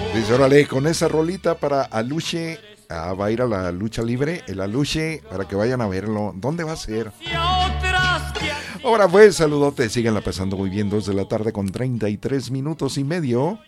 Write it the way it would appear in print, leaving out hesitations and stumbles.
Dice, órale, con esa rolita para Aluche. Va a ir a la lucha libre, el Aluche, para que vayan a verlo. ¿Dónde va a ser? Ahora pues, saludote, síganla pasando muy bien, 2 de la tarde con 33 minutos y medio.